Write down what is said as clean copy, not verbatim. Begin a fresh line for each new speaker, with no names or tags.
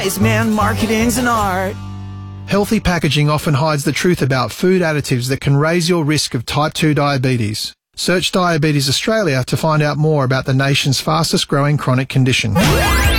wise man, marketing's an art.
Healthy packaging often hides the truth about food additives that can raise your risk of type 2 diabetes. Search Diabetes Australia to find out more about the nation's fastest growing chronic condition.